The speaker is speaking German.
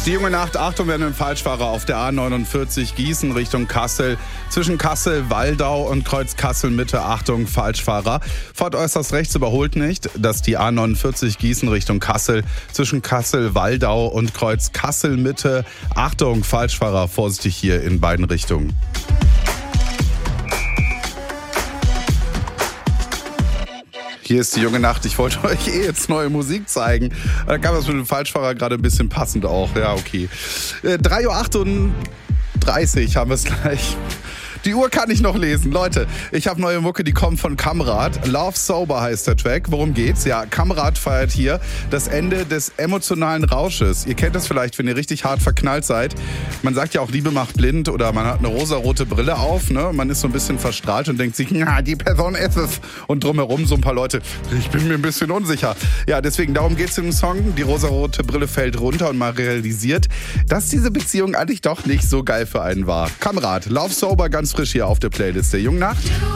Die junge Nacht, Achtung, wir haben einen Falschfahrer auf der A49 Gießen Richtung Kassel. Zwischen Kassel-Waldau und Kreuz Kassel-Mitte, Achtung, Falschfahrer. Fahrt äußerst rechts, überholt nicht. Das ist die A49 Gießen Richtung Kassel. Zwischen Kassel-Waldau und Kreuz Kassel-Mitte, Achtung, Falschfahrer, vorsichtig hier in beiden Richtungen. Hier ist die junge Nacht. Ich wollte euch jetzt neue Musik zeigen. Da kam das mit dem Falschfahrer gerade ein bisschen passend auch. Ja, okay. 3:38 Uhr haben wir es gleich. Die Uhr kann ich noch lesen. Leute, ich habe neue Mucke, die kommt von Kamrat. Love Sober heißt der Track. Worum geht's? Ja, Kamrat feiert hier das Ende des emotionalen Rausches. Ihr kennt das vielleicht, wenn ihr richtig hart verknallt seid. Man sagt ja auch, Liebe macht blind oder man hat eine rosarote Brille auf. Ne? Man ist so ein bisschen verstrahlt und denkt sich, na, die Person ist es. Und drumherum so ein paar Leute, ich bin mir ein bisschen unsicher. Ja, deswegen, darum geht's im Song. Die rosarote Brille fällt runter und man realisiert, dass diese Beziehung eigentlich doch nicht so geil für einen war. Kamrat, Love Sober, ganz frisch hier auf der Playlist der jungen Nacht.